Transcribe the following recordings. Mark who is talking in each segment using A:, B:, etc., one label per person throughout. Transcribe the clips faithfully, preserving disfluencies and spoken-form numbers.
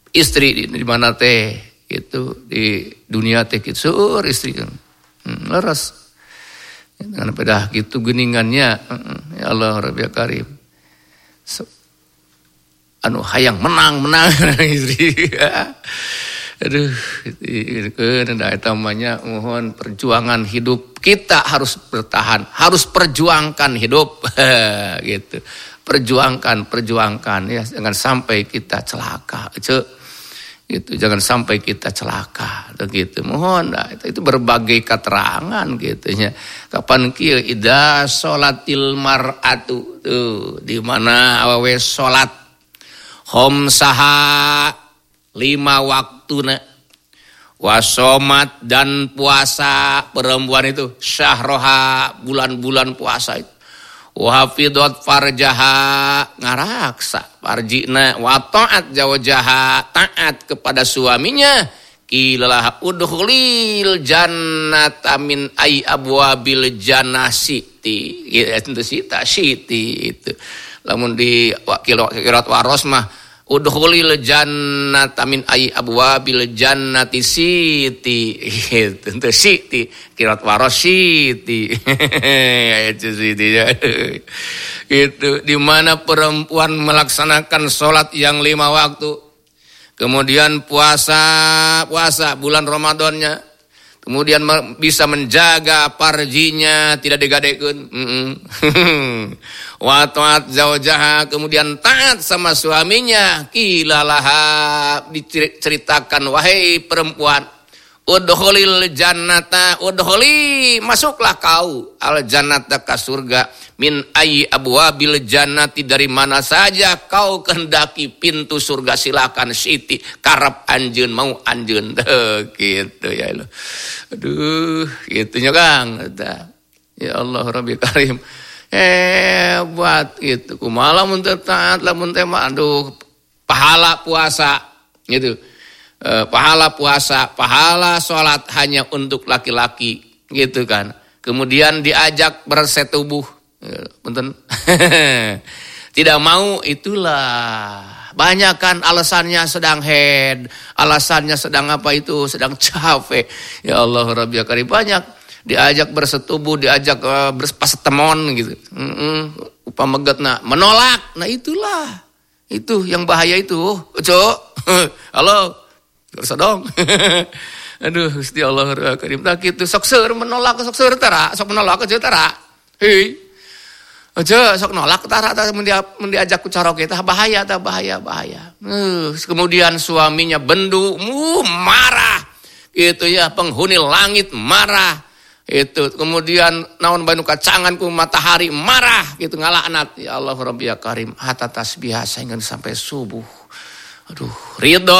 A: istri di, di mana teh itu di dunia teh kitu seueur istri kan. Hmm, leres. Dengan pedah gitu geningannya ya Allah Rabbi Karim. So, anu hayang menang-menang istri. Aduh, itu kan eta namanya mohon perjuangan hidup. Kita harus bertahan, harus perjuangkan hidup gitu. Perjuangkan, perjuangkan ya, jangan sampai kita celaka. Gitu, jangan sampai kita celaka gitu. Mohon dah, itu, itu berbagai keterangan gitu nya. Kapan kieu ida sholatil mar'atu tuh di mana awewe salat khamsaha lima waktuna wasomat dan puasa perempuan itu syahroha bulan-bulan puasa itu wahafidot farjaha ngaraksa farjina wa ta'at zawjaha taat kepada suaminya kilalah udkhulil jannata min ay abwabil jannati itu sita siti itu lamun di wakil kirat waros mah udkhulil jannata min ay abwabil jannati siti itu siti kirat waros siti itu siti itu di mana perempuan melaksanakan sholat yang lima waktu kemudian puasa puasa bulan Ramadannya kemudian bisa menjaga farjinya tidak digadekeun wa ta'at zaujaha kemudian taat sama suaminya kilalaha diceritakan wahai perempuan udkhulil jannata udkhuli masuklah kau al jannata ka surga min ayyi abwabil jannati dari mana saja kau kehendaki pintu surga silakan siti karep anjeun mau anjeun gitu ya Allah. Aduh gitunya Kang ya Allah Rabbi Karim hebat gitu kumaha mun teu taat lamun teh aduh pahala puasa gitu. Uh, pahala puasa, pahala sholat hanya untuk laki-laki, gitu kan. Kemudian diajak bersetubuh, punten. Tidak mau itulah. Banyak kan alasannya sedang head, alasannya sedang apa itu, sedang capek. Ya Allah Rabbi Karim banyak diajak bersetubuh, diajak uh, berpasetemon gitu. Heeh, upamegetna menolak. Nah itulah. Itu yang bahaya itu. Cok. Halo. Terus dong. Aduh, Gusti Allah Karim tak kitu sok seur menolak sok seur tara, sok menolak aja tara. Hei. Aja sok nolak tara tara mun dia mun diajak ku carok teh bahaya tah bahaya bahaya. Uh, kemudian suaminya bendu, uh, marah. Gitu ya, penghuni langit marah. Itu kemudian naon bae nu kacangan ku matahari marah gitu ngalaknat. Ya Allah Rabbi Karim hatta tasbih saengkeun sampai subuh. Aduh, ridho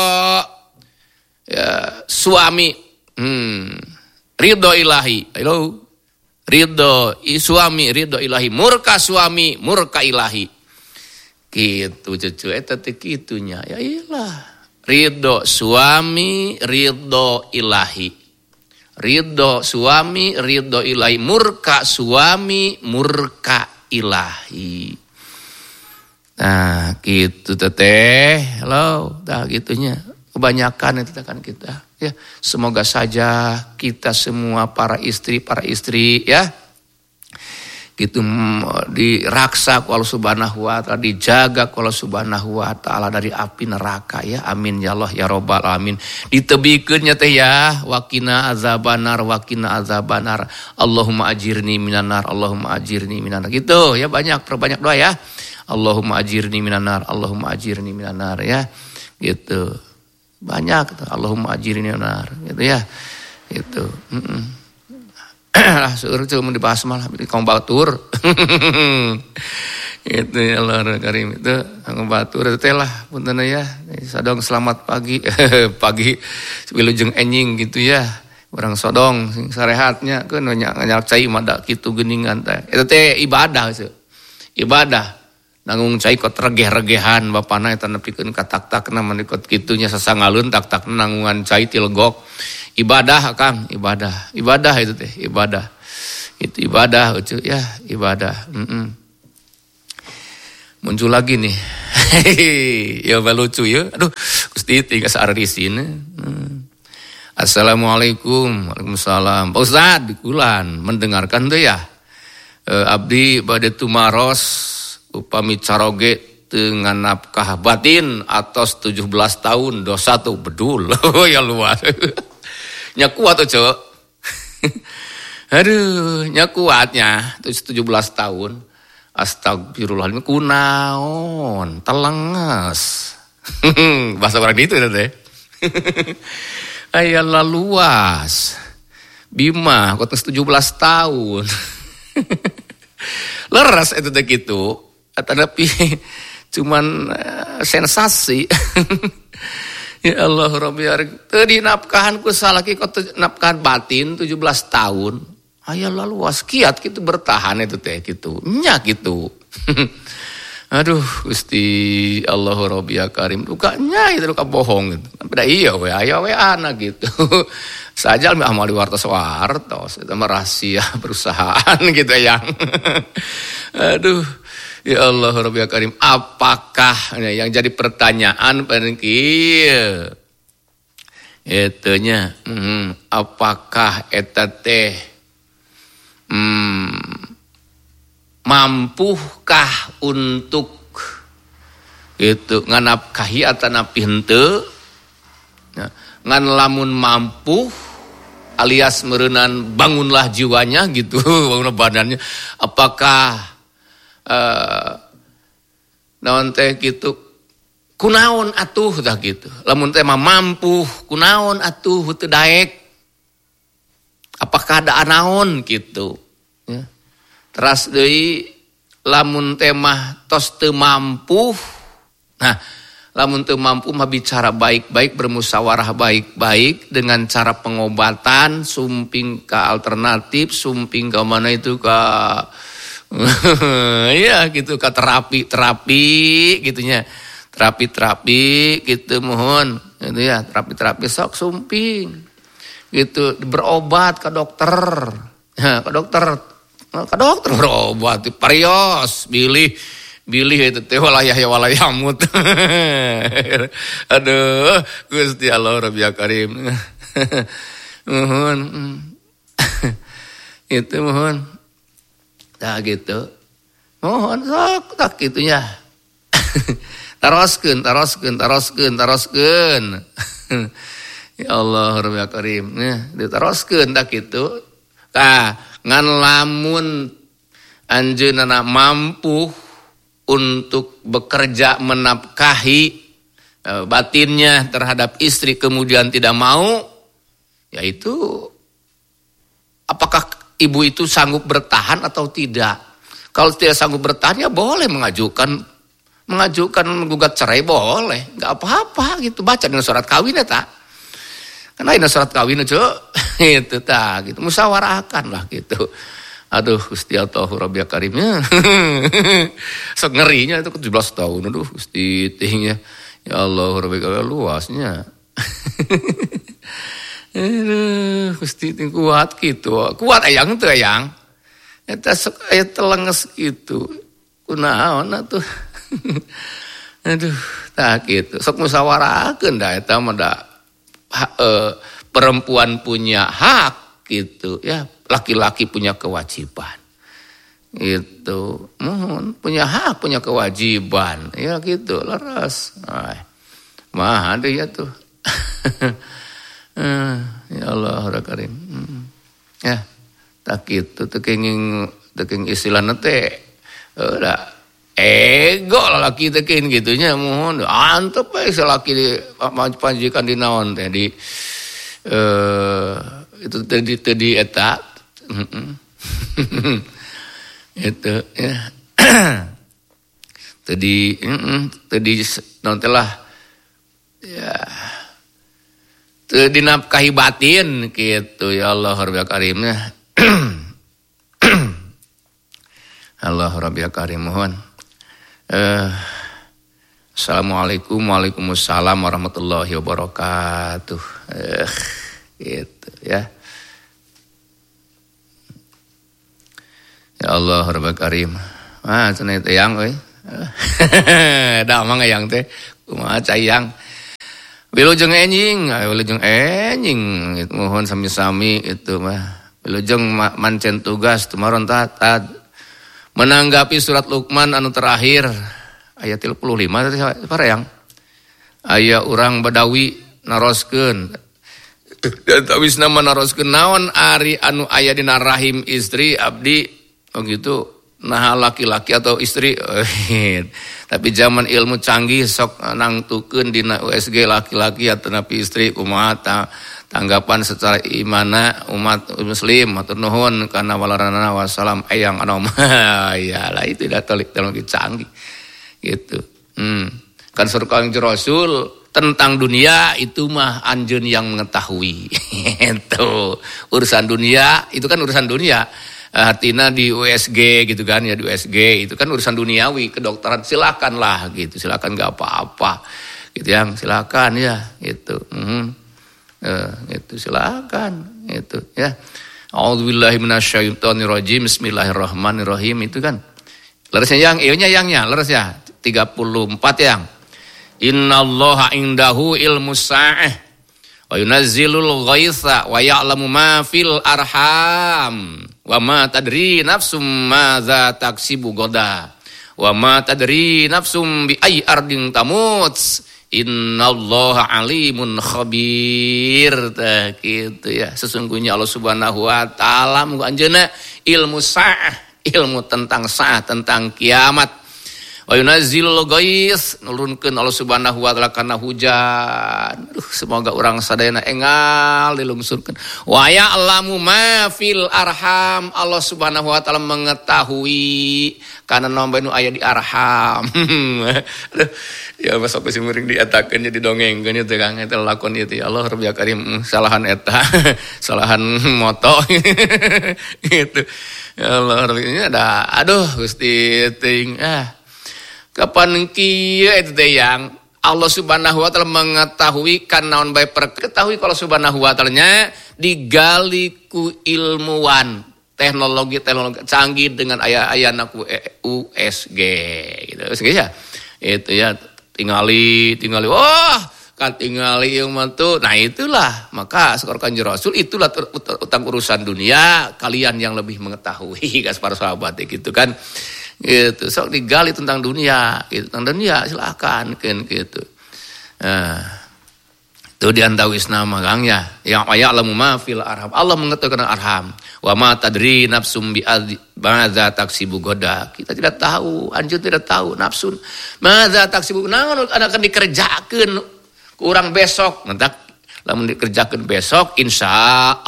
A: ya suami hmm ridho ilahi halo ridho suami ridho ilahi murka suami murka ilahi gitu cucu eta teh kitunya ya iyalah ridho suami ridho ilahi ridho suami ridho ilahi murka suami murka ilahi. Nah gitu teteh halo dah gitunya kebanyakan itu kan kita ya semoga saja kita semua para istri para istri ya gitu diraksa ku Allah Subhanahu wa taala dijaga ku Allah Subhanahu wa taala dari api neraka ya amin ya Allah ya robbal alamin ditebikeun nya teh ya waqina azabannar waqina azabannar Allahumma ajirni minan nar Allahumma ajirni minan nar gitu ya banyak perbanyak doa ya Allahumma ajirni minan nar Allahumma ajirni minan nar ya gitu banyak Allahumma ajirni minan nar gitu ya gitu heeh lah seueur cuma dibahas malah di kaum batur itu ya Allah Karim itu kaum batur teh lah punten ya sadong selamat pagi pagi wilujeng enjing gitu ya urang sodong sing sarehatnya keun nya nyak cai mada kitu geuningan teh eta teh ibadah sih ibadah nanggung cai kot regeh-regehan bapana eta nepikeun ka tak-takna manikot kitunya sasangalun tak-takna nanggungan cai tilgok ibadah Kang ibadah ibadah itu teh ibadah itu ibadah ucu ya ibadah mm muncul lagi nih ya lucu ya aduh Gusti tinggal saarisin. Assalamualaikum. Waalaikumsalam. Pak Ustad di Kulan mendengarkan tuh ya. E, abdi bade tumaros upami caroge dengan nafkah batin atas tujuh belas tahun dosa tuh bedul. Ya luas. Nya kuat tuh, Cok. Aduh, nya kuatnya tujuh belas tahun. Astagfirullahaladzim, kunaon, telenges. Bahasa orang itu teh. Ayalah luas. Bima, kau tujuh belas tahun. Leras itu teh gitu. Tapi cuman uh, sensasi. Ya Allah Rabbi, tadi nafkahan ku salaki kau nafkahan batin tujuh belas tahun. Ayalah luas kiat gitu bertahan itu teh gitu. Nya gitu. Aduh, Gusti Allah Rabbi ya Karim, lukanya itu luka bohong gitu. Pada iya we, aya we anak gitu. Sajal mi amali wartos wartos, itu mah rahasia perusahaan gitu yang. Aduh, ya Allah Rabbi ya Karim, apakah yang jadi pertanyaan penkieu? Etunya, hmm, apakah eta teh hmm, mampukah untuk itu nganapkahi atau napi henteu ya, ngan lamun mampu alias merenang bangunlah jiwanya gitu, bangunlah badannya, apakah uh, naon teh gitu kunaon atuh tah gitu, lamun teh mah mampu kunaon atuh teu daek, apakah ada anaon gitu ya. Teras deui lamun temah tos teu mampu. Nah, lamun teu mampu mah bicara baik-baik, bermusyawarah baik-baik dengan cara pengobatan, sumping ke alternatif, sumping ke mana itu ke ya gitu ke terapi-terapi gitunya. Terapi-terapi gitu mohon gitu ya, terapi-terapi sok sumping. Gitu berobat ke dokter. Ya, ke dokter ke dokter berobat, parios, bilih, bilih itu teh walayah ya walayamut. Aduh, Gusti Allah Rabbi Karim. Mohon, itu mohon, tak gitu, mohon sok tak gitunya. Taroskeun, taroskeun, taroskeun, taroskeun. Ya Allah Rabbi Karim, ya ditaroskeun tak gitu. Nah, ngan lamun anjeunna mampu untuk bekerja menafkahi e, batinnya terhadap istri kemudian tidak mau, yaitu apakah ibu itu sanggup bertahan atau tidak. Kalau tidak sanggup bertahan ya boleh mengajukan mengajukan menggugat cerai, boleh, nggak apa-apa gitu, baca dengan surat kawin ya tak. Karena ini surat kawin itu, itu tak gitu, musyawarahkan lah gitu. Aduh, Gusti Allah Rabbi Karimnya, sok ngerinya itu ke tujuh belas tahun, aduh Gusti tingnya, ya Allah Rabbi Karim luasnya. Aduh, Gusti ting kuat gitu, kuat ayang tuh ayang, eta sok aya telenges gitu, kunaon atuh. Aduh, tak gitu, sok musyawarahkeun da eta mah da. Ha, eh, perempuan punya hak gitu ya, laki-laki punya kewajiban itu, mohon punya hak punya kewajiban ya gitu leres. Mah ada ya tuh. Ya Allah Karim ya tak gitu teking teking istilahna teh udah ego laki tekin gitunya, mohon antep bae salaki panjikan di naon teh di uh, itu tadi tadi eta itu ya tadi tadi naon teh lah ya tadi nafkahi batin gitu ya Allah Rabbi Karimnya. Allah Rabbi Karim mohon. Uh, Assalamualaikum Waalaikumsalam warahmatullahi wabarakatuh. Uh, gitu ya. Ya Allah Rabbal Karim. Ah cenah teh yang euy. Da mah yang teh kumaha cai yang. Wilujeng enjing, wilujeng enjing, itu mohon sami-sami itu mah. Wilujeng mancen tugas tumaron taat. Menanggapi surat Luqman anu terakhir ayat tiga puluh lima tadi parayang. Aya urang Badawi naroskeun. Dan tawis nama naroskeun naon ari anu aya dina rahim istri abdi begitu. Nah laki-laki atau istri tapi zaman ilmu canggih sok nangtukeun dina U S G laki-laki atau napi istri kumaha tanggapan secara imana umat muslim matur nuhun kana walarana wassalam ayang anom ya lah itu dah teknologi canggih gitu. Hmm. Kan surah Kanjeng Rasul tentang dunia itu mah anjeun yang mengetahui itu urusan dunia itu kan urusan dunia. Artinya di U S G gitu kan ya di U S G itu kan urusan duniawi kedokteran silakan lah gitu silakan nggak apa-apa gitu yang silakan ya gitu hmm. eh, itu silakan itu ya A'udzubillahi minasyaitonirrajim Bismillahirrahmanirrahim itu kan leresnya yang ieunya yangnya leres ya tiga puluh empat yang innallaha indahu ilmus sa'ah wa yunazzilul ghaitsa wa ya'lamu ma fil arham wa ma tadri nafsum madza taksibu goda wa ma tadri nafsum bi ayyi ardin tamut innallaha alimun khabir tah gitu ya sesungguhnya Allah Subhanahu wa taala muga anjeunna ilmu sa'ah ilmu tentang sa'ah tentang kiamat wa yunazzilul ghais nurunkeun Allah Subhanahu wa taala kana hujan. Aduh, semoga urang sadayana engal dilungsurkeun. Wa ya'lamu ma fil arham Allah Subhanahu wa taala mengetahui kana nombe nu aya di arham. Aduh, ya masuk ke simuring diatakeun jadi dongengkeun teh Kang eta lakon ieu teh Allah Rabbul Karim salahan eta salahan moto gitu. Ya Allah Rabbnya ada aduh Gusti teuing ah kapan kieu eta teh yang Allah Subhanahu wa taala mengetahui kan naon bae perketahui kalau Subhanahu wa taala-nya digali ku ilmuwan teknologi-teknologi canggih dengan aya-ayana ku U S G gitu. U S G ya. Itu ya tingali tingali wah kan tingali ieu mah tuh. Nah itulah maka sakor Kanjeng Rasul itulah utang urusan dunia kalian yang lebih mengetahui guys para sahabat gitu kan. Gitu sok digali tentang dunia gitu tentang dunia silakan kan gitu nah itu diantawis nama Kang ya yang ya'lamu ma fil arham Allah mengetahui kana arham wa ma tadri nafsum bi madza taksibu goda kita tidak tahu anjeun tidak tahu nafsun madza taksibu naon akan dikerjakeun ku urang besok mentak lamun dikerjakeun besok insya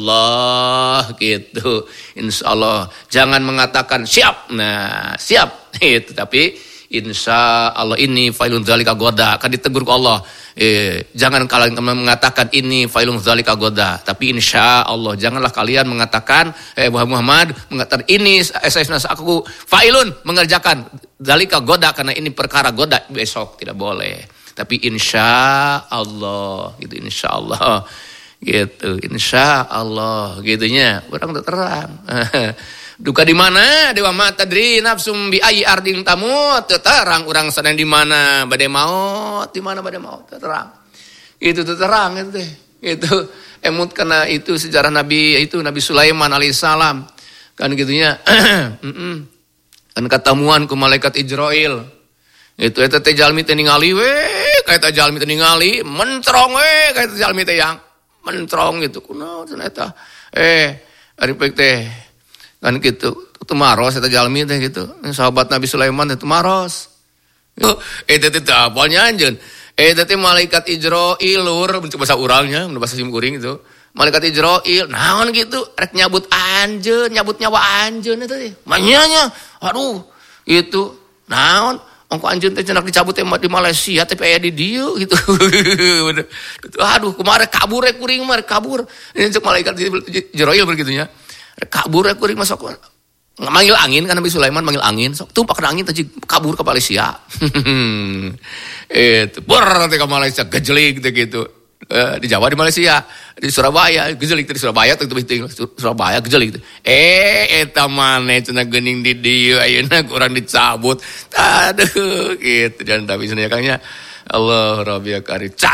A: Allah gitu insya Allah jangan mengatakan siap nah siap itu tapi insya Allah ini failun dzalika goda kan ditegur ku Allah eh, jangan kalian mengatakan ini failun dzalika goda tapi insya Allah janganlah kalian mengatakan eh Muhammad mengatakan ini saya aku failun mengerjakan dzalika goda karena ini perkara goda besok tidak boleh tapi insya Allah gitu insya Allah gitu insya Allah gitunya orang terang duka di mana dewa mata dri nafsum bi ayyi ardin tamut terang orang sadang di mana bade maut di mana bade maut terang itu terang itu itu emut karena itu sejarah Nabi itu Nabi Sulaiman alaihissalam kan gitunya kan ketemuan ku malaikat Ijrail itu eta teh jalmi teh ningali we ka eta jalmi teh ningali mentrong we ka eta jalmi teh yang mentrong gitu kunaon eta eh ari pek teh kan gitu tu maros eta jalmi teh gitu sahabat Nabi Sulaiman teh maros eta teh apalnya anjeun eta teh malaikat Ijrail lur bahasa urangnya bahasa simkuring itu malaikat Ijrail naon gitu rek nyabut anjeun nyabut nyawa anjeun eta teh manyanya aduh itu naon ongko anjeun teh cenah dicabut teh di Malaysia tapi aya di dieu gitu. Aduh, kumaha kabur rek kuring mah kabur. Ini cek malaikat Ijrail begitunya. Kabur rek kuring masuk. Manggil angin kan Nabi Sulaiman manggil angin, sok tumpak angin teh kabur ke Malaysia. Itu bor teh ke Malaysia gejlik teh gitu. Uh, di Jawa di Malaysia di Surabaya gejelik di Surabaya tuh Surabaya gejelik eh eta maneh cenah geuning di dieu ayeuna kurang dicabut aduh gitu dan tapi cenah Kangnya Allah Rabbul Karim